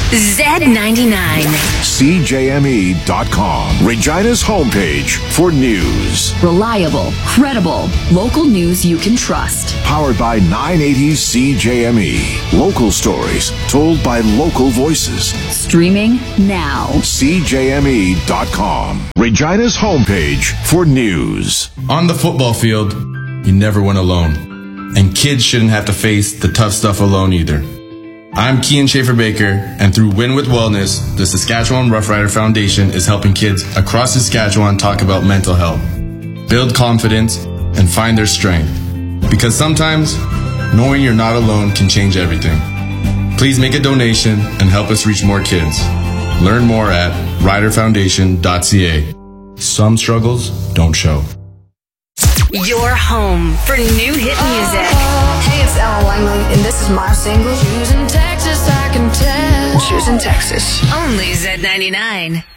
Z99. CJME.com. Regina's homepage for news. Reliable, credible, local news you can trust. Powered by 980 CJME. Local stories told by local voices. Streaming now. CJME.com. Regina's homepage for news. On the football field, you never win alone. And kids shouldn't have to face the tough stuff alone either. I'm Kian Schaefer-Baker, and through Win with Wellness, the Saskatchewan Rough Rider Foundation is helping kids across Saskatchewan talk about mental health, build confidence, and find their strength. Because sometimes, knowing you're not alone can change everything. Please make a donation and help us reach more kids. Learn more at riderfoundation.ca. Some struggles don't show. Your home for new hit music. Hey, it's Ella Langley, and this is my single. Choosing Texas, I can tell. Choosing Texas. Only Z99.